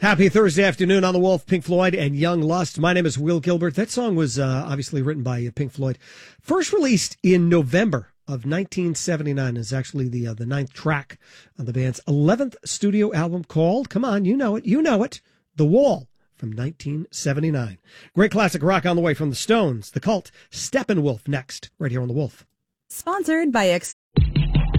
Happy Thursday afternoon on The Wolf, Pink Floyd and Young Lust. My name is Will Gilbert. That song was obviously written by Pink Floyd. First released in November of 1979 is actually the ninth track on the band's 11th studio album called, come on, you know it, The Wall from 1979. Great classic rock on the way from the Stones, The Cult, Steppenwolf next, right here on The Wolf. Sponsored by